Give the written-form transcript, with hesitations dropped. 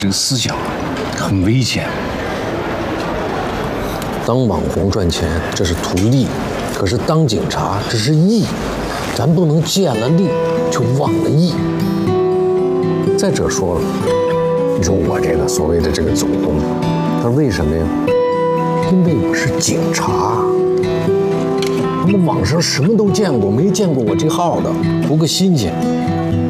这个思想很危险。 当网红赚钱，这是图利；可是当警察，这是义。咱不能见了利就忘了义。再者说了，你说我这个所谓的这个走动，他为什么呀？因为我是警察。那么网上什么都见过，没见过我这号的，图个新鲜。